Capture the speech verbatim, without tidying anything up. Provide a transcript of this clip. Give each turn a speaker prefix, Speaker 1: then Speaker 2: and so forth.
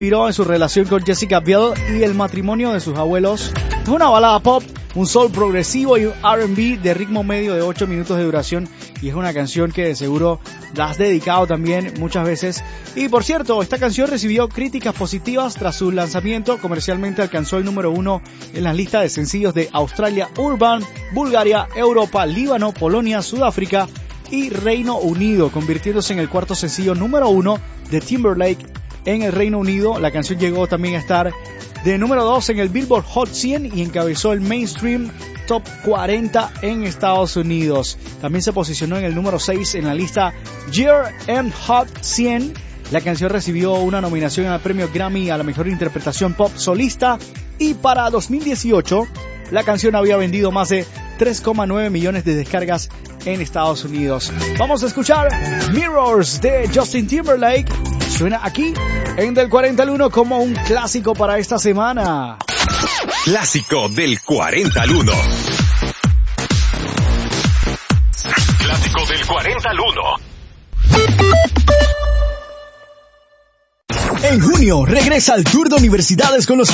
Speaker 1: inspiró en su relación con Jessica Biel y el matrimonio de sus abuelos. Es una balada pop, un soul progresivo y un R and B de ritmo medio de ocho minutos de duración, y es una canción que de seguro la has dedicado también muchas veces. Y por cierto, esta canción recibió críticas positivas tras su lanzamiento. Comercialmente alcanzó el número uno en las listas de sencillos de Australia Urban, Bulgaria, Europa, Líbano, Polonia, Sudáfrica y Reino Unido, convirtiéndose en el cuarto sencillo número uno de Timberlake en el Reino Unido. La canción llegó también a estar de número dos en el Billboard Hot cien y encabezó el Mainstream Top cuarenta en Estados Unidos. También se posicionó en el número seis en la lista Year End Hot cien. La canción recibió una nominación al premio Grammy a la mejor interpretación pop solista, y para dos mil dieciocho la canción había vendido más de tres coma nueve millones de descargas en Estados Unidos. Vamos a escuchar Mirrors de Justin Timberlake. Suena aquí en Del cuarenta al uno como un clásico para esta semana.
Speaker 2: Clásico del cuarenta al uno. Clásico del cuarenta al uno.
Speaker 1: En junio regresa al Tour de Universidades con los